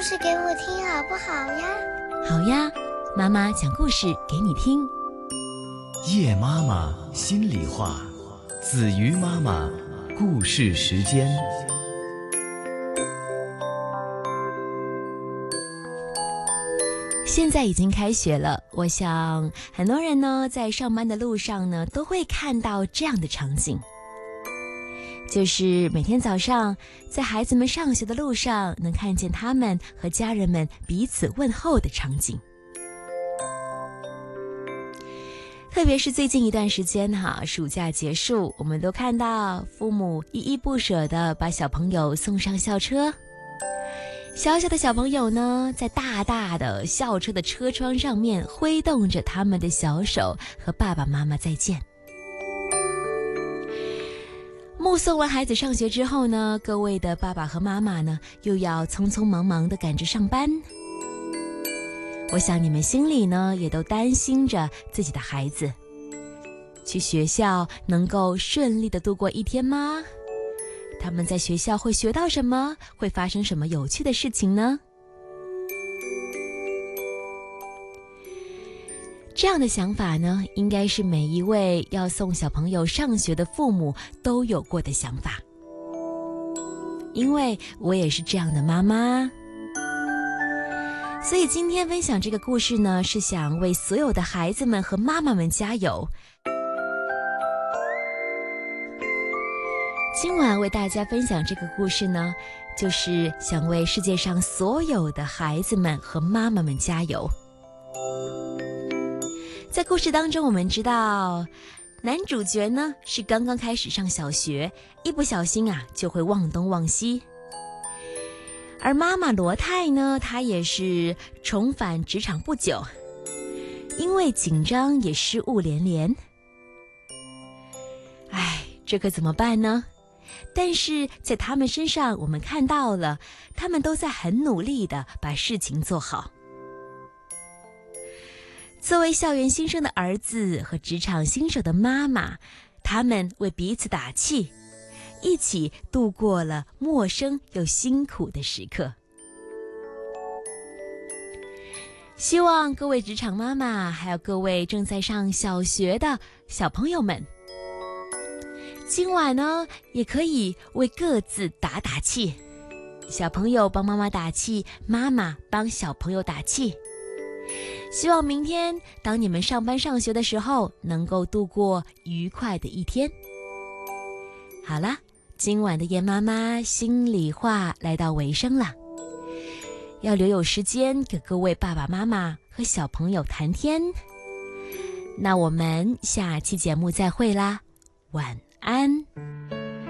事给我听好不好呀？ 好呀，妈妈讲故事给你听。 叶妈妈心里话，子瑜妈妈故事时间。 现在已经开学了，我想很多人呢在上班的路上呢都会看到这样的场景，就是每天早上在孩子们上学的路上能看见他们和家人们彼此问候的场景。特别是最近一段时间暑假结束，我们都看到父母依依不舍地把小朋友送上校车，小小的小朋友呢，在大大的校车的车窗上面挥动着他们的小手，和爸爸妈妈再见。目送完孩子上学之后呢，各位的爸爸和妈妈呢，又要匆匆忙忙地赶着上班。我想你们心里呢，也都担心着自己的孩子去学校能够顺利地度过一天吗？他们在学校会学到什么？会发生什么有趣的事情呢？这样的想法呢，应该是每一位要送小朋友上学的父母都有过的想法。因为我也是这样的妈妈。所以今天分享这个故事呢，是想为所有的孩子们和妈妈们加油。今晚为大家分享这个故事呢，就是想为世界上所有的孩子们和妈妈们加油。在故事当中，我们知道男主角呢是刚刚开始上小学，一不小心就会忘东忘西。而妈妈罗太呢，她也是重返职场不久，因为紧张也失误连连。这可怎么办呢？但是在他们身上，我们看到了他们都在很努力地把事情做好。作为校园新生的儿子和职场新手的妈妈，他们为彼此打气，一起度过了陌生又辛苦的时刻。希望各位职场妈妈，还有各位正在上小学的小朋友们，今晚呢，也可以为各自打打气。小朋友帮妈妈打气，妈妈帮小朋友打气。希望明天当你们上班上学的时候，能够度过愉快的一天。好了，今晚的叶妈妈心里话来到尾声了，要留有时间给各位爸爸妈妈和小朋友谈天。那我们下期节目再会啦，晚安。